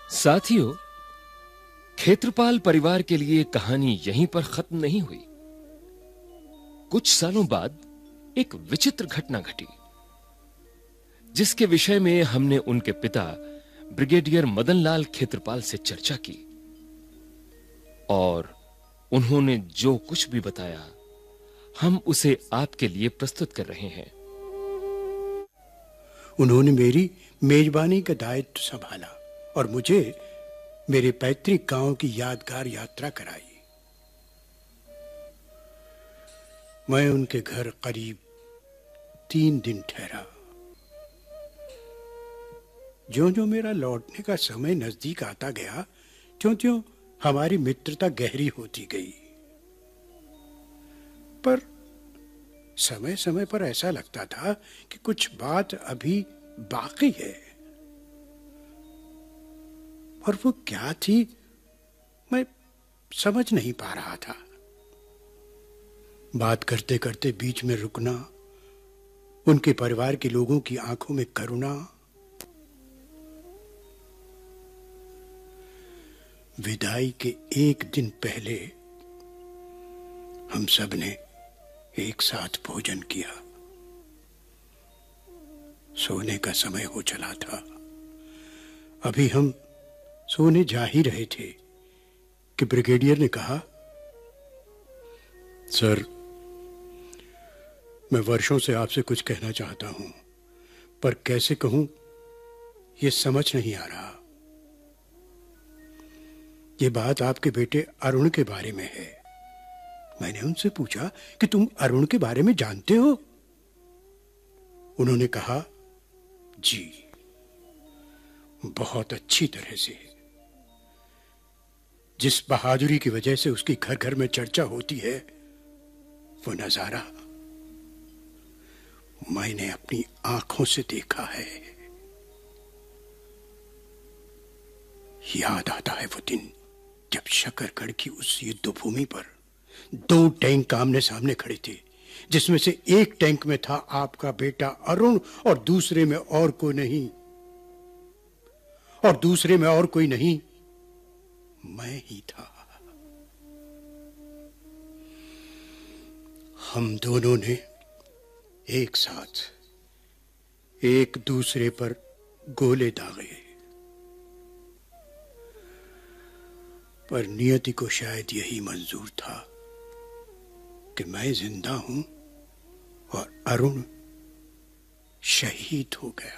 साथियों, क्षेत्रपाल परिवार के लिए कहानी यहीं पर खत्म नहीं हुई। कुछ सालों बाद एक विचित्र घटना घटी, जिसके विषय में हमने उनके पिता ब्रिगेडियर मदनलाल क्षेत्रपाल से चर्चा की और उन्होंने जो कुछ भी बताया, हम उसे आपके लिए प्रस्तुत कर रहे हैं। उन्होंने मेरी मेजबानी का दायित्व संभाला और मुझे मेरे पैतृक गांव की यादगार यात्रा कराई। मैं उनके घर करीब 3 दिन ठहरा। ज्यों-ज्यों मेरा लौटने का समय नजदीक आता गया, त्यों-त्यों हमारी मित्रता गहरी होती गई। पर समय-समय पर ऐसा लगता था कि कुछ बात अभी बाकी है। और वो क्या थी, मैं समझ नहीं पा रहा था। बात करते करते बीच में रुकना, उनके परिवार के लोगों की आंखों में करुणा। विदाई के एक दिन पहले हम सब ने एक साथ भोजन किया। सोने का समय हो चला था। अभी हम सोने जा ही रहे थे कि ब्रिगेडियर ने कहा, सर, मैं वर्षों से आपसे कुछ कहना चाहता हूं, पर कैसे कहूं ये समझ नहीं आ रहा। ये बात आपके बेटे अरुण के बारे में है। मैंने उनसे पूछा कि तुम अरुण के बारे में जानते हो? उन्होंने कहा, जी, बहुत अच्छी तरह से। जिस बहादुरी की वजह से उसकी घर घर में चर्चा होती है, वो नजारा मैंने अपनी आंखों से देखा है। याद आता है वो दिन जब शकरगढ़ की उस युद्ध भूमि पर 2 टैंक आमने सामने खड़े थे, जिसमें से एक टैंक में था आपका बेटा अरुण और दूसरे में और कोई नहीं, मैं ही था। हम दोनों ने एक साथ एक दूसरे पर गोले दागे, पर नियति को शायद यही मंजूर था कि मैं जिंदा हूं और अरुण शहीद हो गया।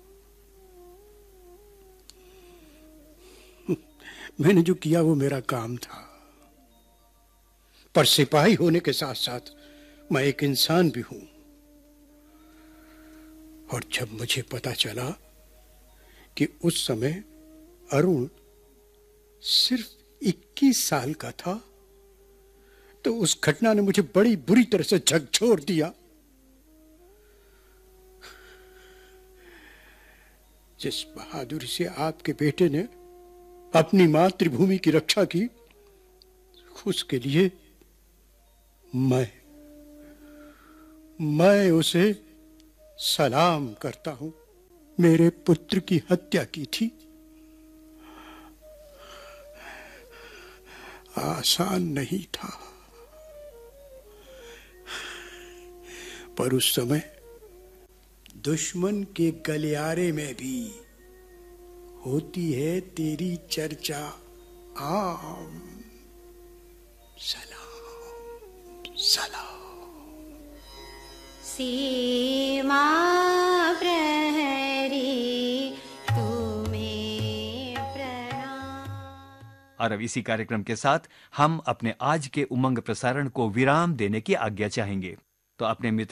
मैंने जो किया वो मेरा काम था, पर सिपाही होने के साथ साथ मैं एक इंसान भी हूं। और जब मुझे पता चला कि उस समय अरुण सिर्फ 21 साल का था, तो उस घटना ने मुझे बड़ी बुरी तरह से झकझोर दिया। जिस बहादुरी से आपके बेटे ने अपनी मातृभूमि की रक्षा की, उसके लिए मैं उसे सलाम करता हूं। मेरे पुत्र की हत्या की थी। आसान नहीं था, पर उस समय दुश्मन के गलियारे में भी होती है तेरी चर्चा आम। सलाम सलाम। सीमा प्रहरी तुम्हें प्रणाम। और अब इसी कार्यक्रम के साथ हम अपने आज के उमंग प्रसारण को विराम देने की आज्ञा चाहेंगे। तो अपने मित्र